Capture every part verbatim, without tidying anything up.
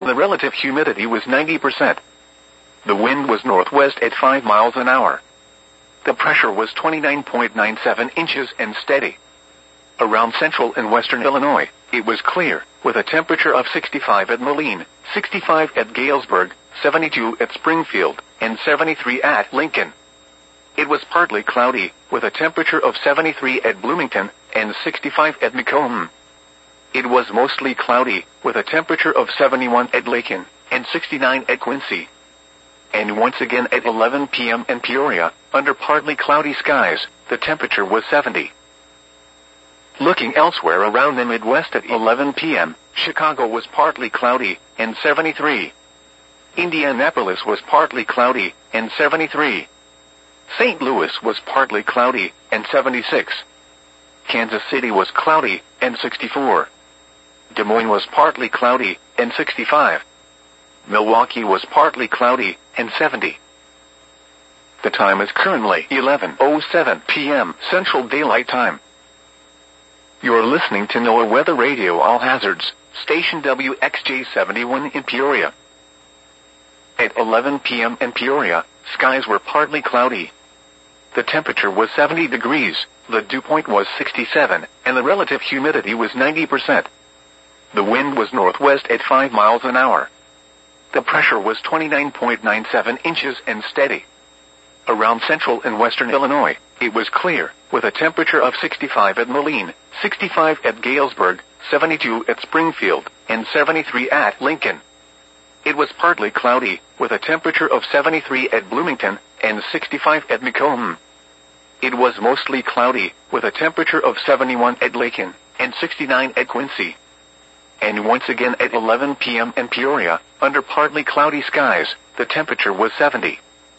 The relative humidity was ninety percent. The wind was northwest at five miles an hour. The pressure was twenty-nine point nine seven inches and steady. Around central and western Illinois, it was clear, with a temperature of sixty-five at Moline, sixty-five at Galesburg, seventy-two at Springfield, and seventy-three at Lincoln. It was partly cloudy, with a temperature of seventy-three at Bloomington, and sixty-five at Macomb. It was mostly cloudy, with a temperature of seventy-one at Lakin, and sixty-nine at Quincy. And once again at eleven p.m. in Peoria, under partly cloudy skies, the temperature was seventy. Looking elsewhere around the Midwest at eleven p.m., Chicago was partly cloudy, and seventy-three. Indianapolis was partly cloudy, and seventy-three. Saint Louis was partly cloudy, and seventy-six. Kansas City was cloudy, and sixty-four. Des Moines was partly cloudy, and sixty-five. Milwaukee was partly cloudy, and seventy. The time is currently eleven oh seven p.m. Central Daylight Time. You're listening to NOAA Weather Radio All Hazards, station W X J seventy-one in Peoria. At eleven p.m. in Peoria, skies were partly cloudy. The temperature was seventy degrees, the dew point was sixty-seven, and the relative humidity was ninety percent. The wind was northwest at five miles an hour. The pressure was twenty-nine point nine seven inches and steady. Around central and western Illinois, it was clear, with a temperature of sixty-five at Moline, sixty-five at Galesburg, seventy-two at Springfield, and seventy-three at Lincoln. It was partly cloudy, with a temperature of seventy-three at Bloomington, and sixty-five at Macomb. It was mostly cloudy, with a temperature of seventy-one at Lakin, and sixty-nine at Quincy. And once again at eleven p.m. in Peoria, under partly cloudy skies, the temperature was seventy.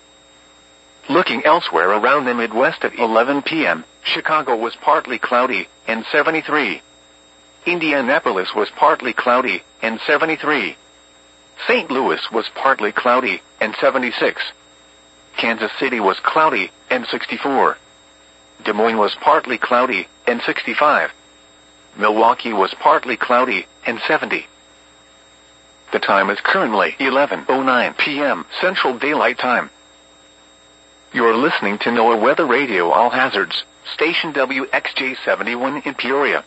Looking elsewhere around the Midwest at eleven p.m., Chicago was partly cloudy, and seventy-three. Indianapolis was partly cloudy, and seventy-three. Saint Louis was partly cloudy, and seventy-six. Kansas City was cloudy, and sixty-four. Des Moines was partly cloudy, and sixty-five. Milwaukee was partly cloudy, and seventy. The time is currently eleven oh nine p.m. Central Daylight Time. You're listening to NOAA Weather Radio All Hazards, station W X J seventy-one in Peoria.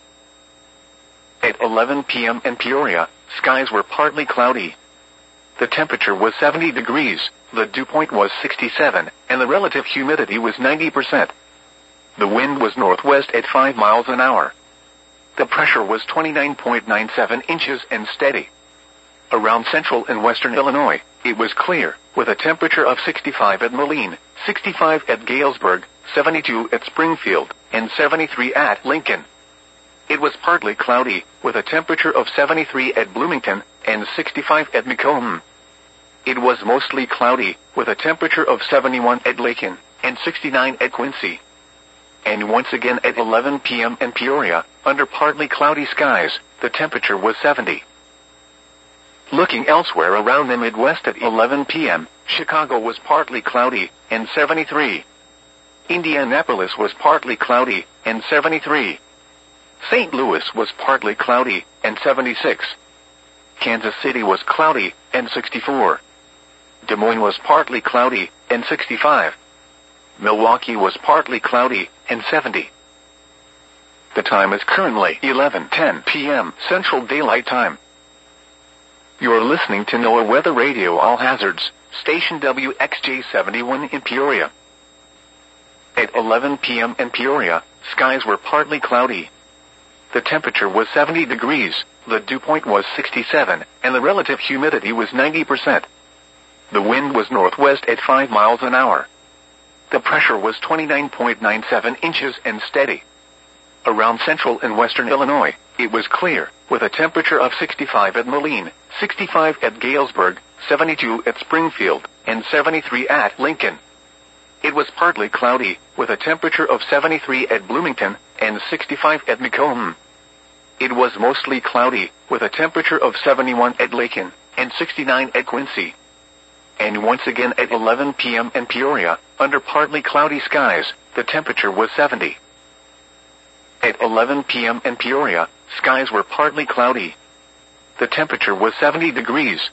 At eleven p.m. in Peoria, skies were partly cloudy. The temperature was seventy degrees, the dew point was sixty-seven, and the relative humidity was ninety percent. The wind was northwest at five miles an hour. The pressure was twenty-nine point nine seven inches and steady. Around central and western Illinois, it was clear, with a temperature of sixty-five at Moline, sixty-five at Galesburg, seventy-two at Springfield, and seventy-three at Lincoln. It was partly cloudy, with a temperature of seventy-three at Bloomington, and sixty-five at Macomb. It was mostly cloudy, with a temperature of seventy-one at Lakin, and sixty-nine at Quincy. And once again at eleven p.m. in Peoria, under partly cloudy skies, the temperature was seventy. Looking elsewhere around the Midwest at eleven p.m., Chicago was partly cloudy, and seventy-three. Indianapolis was partly cloudy, and seventy-three. Saint Louis was partly cloudy, and seventy-six. Kansas City was cloudy, and sixty-four. Des Moines was partly cloudy, and sixty-five. Milwaukee was partly cloudy, and seventy. The time is currently eleven ten p.m. Central Daylight Time. You're listening to NOAA Weather Radio All Hazards, station W X J seventy-one in Peoria. At eleven p.m. in Peoria, skies were partly cloudy. The temperature was seventy degrees, the dew point was sixty-seven, and the relative humidity was ninety percent. The wind was northwest at five miles an hour. The pressure was twenty-nine point nine seven inches and steady. Around central and western Illinois, it was clear, with a temperature of sixty-five at Moline, sixty-five at Galesburg, seventy-two at Springfield, and seventy-three at Lincoln. It was partly cloudy, with a temperature of seventy-three at Bloomington, and sixty-five at Macomb. It was mostly cloudy, with a temperature of seventy-one at Lakin, and sixty-nine at Quincy. And once again at eleven p.m. in Peoria, under partly cloudy skies, the temperature was seventy. At eleven p.m. in Peoria, skies were partly cloudy. The temperature was seventy degrees,